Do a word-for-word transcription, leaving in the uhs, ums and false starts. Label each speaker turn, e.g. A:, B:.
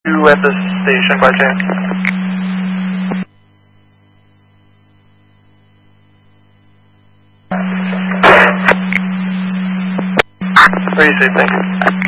A: You at the station by chance? Very safe, thank you.